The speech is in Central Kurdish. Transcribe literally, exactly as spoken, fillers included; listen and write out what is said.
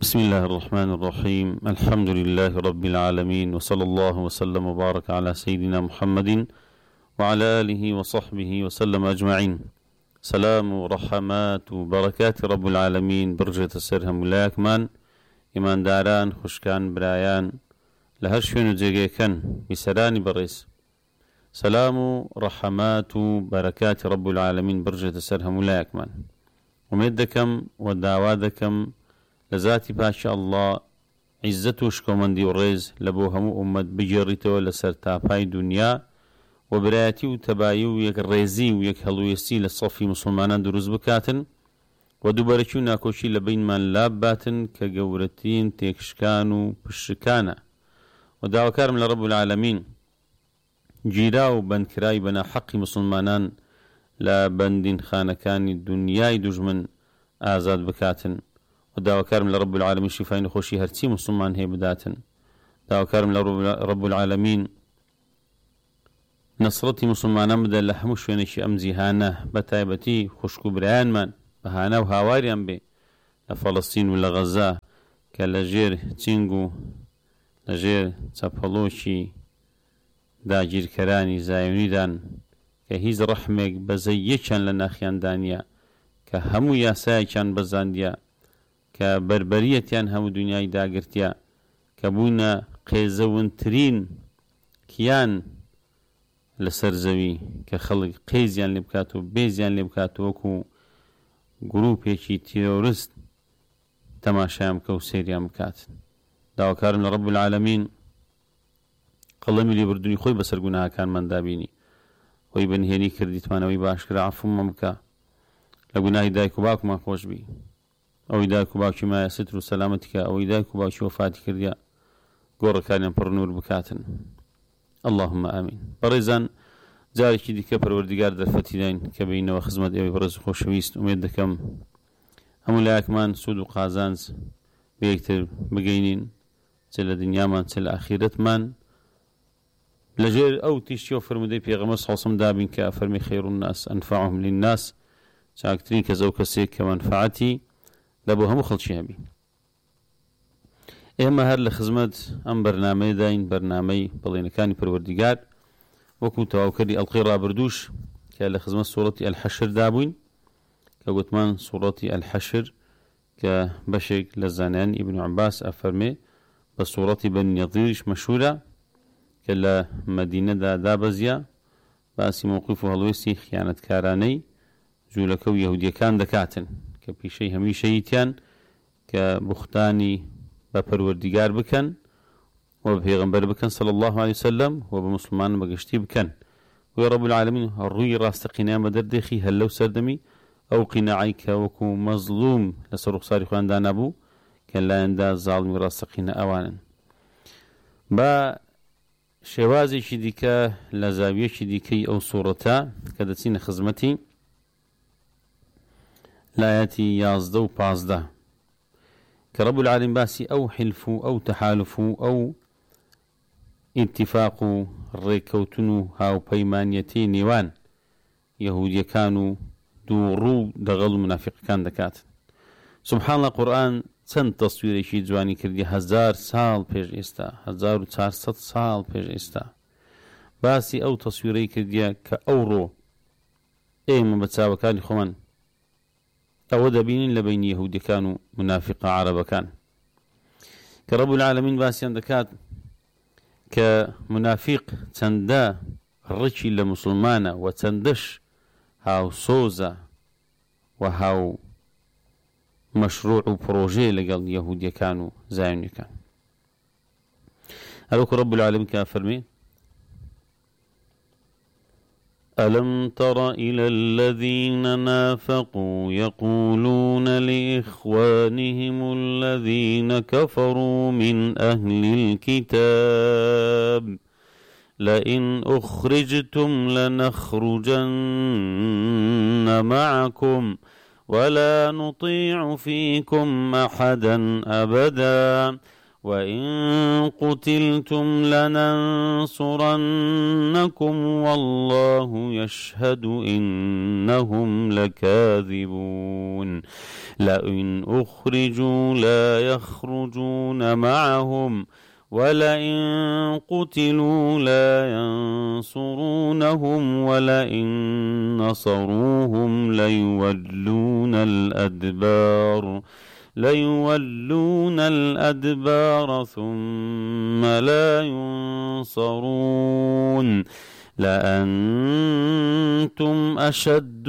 بسم الله الرحمن الرحيم. الحمد لله رب العالمين، وصلى الله وسلم وبارك على سيدنا محمد وعلى آله وصحبه وسلم أجمعين. سلام ورحمات وبركات رب العالمين برجة السرهم ولاكمان إيمان داران خشكان برايان لهرشون جيجيكن بسراني بريس. سلام ورحمات وبركات رب العالمين برجة السرهم ولاكمان ومدكم ودعوادكم لذاتي باشا الله عزتو شكومندي وريز لبو همو أمد بجريتو لسر تاباي دنيا وبراتي وتبايو يك ريزي ويك هلويسي للصفي مسلمانان دروز بكاتن ودوبارشو ناكوشي لبين من لاباتن كقورتين تيكشكانو بشكانا ودعوكارم لرب العالمين جيراو بنكراي بنا حق مسلمانان لا بندين خانكاني الدنياي دجمن آزاد بكاتن ودعوكارم لرب العالمين شفاين خوشي هرتي مسلمان هي بداتن دعوكارم لرب العالمين نصرتي مسلمان أمدا لحموش وينشي أمزي هانا بتايبتي خشكو بريان من بهانا وهاواري أمبي لفلسطين ولا غزة كالجير تينغو لجير تابلوشي داجير كراني زايوني دان كهيز رحمك بزيكشان لناخيان دانيا كهمو ياسايكشان بزانديا كبربريتيان هم دنياي داگرتيا كبونا قيزونترين كيان لسرزوي كخلق قيزيان لبكاتو بيزيان لبكاتو وكو گروپێکی تيرورست تماشام كو سيريام كات داوكارم لرب العالمين قلمي لي بردوني خوي بسر گناها كان من دابيني خوي بنهيني كرديتمانوي باشكرا عفو ممكا لگناهي دايكو باكو ما خوش بي أو إداك باوشي ما ستر سلامتك أو إداك باوشي وفاتك ريا قرر كان ينبر نور بكاتن اللهم آمين. برزان جاري كي ديكا پروردگار در فتيدين كبين وخزمت أبي برز خوشويست أميد دكم همو لاكمان سود وقازانز بيكتر بقينين تل دنيا من تل آخرت من لجير أو تيشيو فرمدي بيغمس حصم دابين كأفرمي خير الناس أنفعهم للناس شاكترين كزو كسيك كمنفعتي لابو همو خلشي هبي اما هر لخزمت ام برنامج داين برنامج بلينكاني پروردگار وكو تواوكري القراء بردوش كالخزمت سورة الحشر دابوين كقوتمان سورة الحشر كبشك لزانان ابن عباس افرمي بسورة بن نظيرش مشهورة كلا مدينة دا دابزيا باسي موقفه هلويسي خيانة كاراني جولكو يهودية كان دكاتن كبيشي هميشيتيان كبختاني بپروردگار بكن وبيغمبر بكن صلى الله عليه وسلم وبمسلمان بقشتي بكن ويا رب العالمين الروي راستقنا مدردخي هلو سردمي أو قناعيك وكو مظلوم لسرق صاري خوان دان أبو كان لا يندا ظالم راستقنا أوانا با شوازي شديكا لزاوية شديكي أو صورتا كدتين خزمتي لاياتي يازده و پازده كرب العالم باسي أو حلفو أو تحالفو أو اتفاقو ريكوتنو هاو بيمانيتي نيوان يهودية كانوا دورو دغل منافق كان دكات سبحان الله قرآن چەند تصويرێکی جوانی کردی هزار ساڵ پێش ئێستا هزار و چارسەد ساڵ پێش ئێستا باسی ئەو تەسویرەی کردیە کە ئەوڕۆ ئێمە بە چاوەکانی خۆمان ئەوە دەبینین لە بین یەهودیەکان و منافقە عەرەبەکان کە رەب العالەمین باسییان دەکات کە منافق چەندە ڕقی لە موسڵمانە و چەندەش هاوسۆزە و هاو مشروع و پروژه لەگەڵ یەهودیەکان و زایۆنیەکان. هەروەکو رب العالمین کە فەرمێ ألم تر إلى الذين نافقوا يقولون لإخوانهم الذين كفروا من أهل الكتاب لئن أخرجتم لنخرجن معكم ولا نطيع فيكم أحدا أبدا وإن قتلتم لننصرنكم والله يشهد إنهم لكاذبون لئن أخرجوا لا يخرجون معهم ولئن قتلوا لا ينصرونهم ولئن نصروهم ليولون الأدبار ليولون الأدبار ثم لا ينصرون لأنتم أشد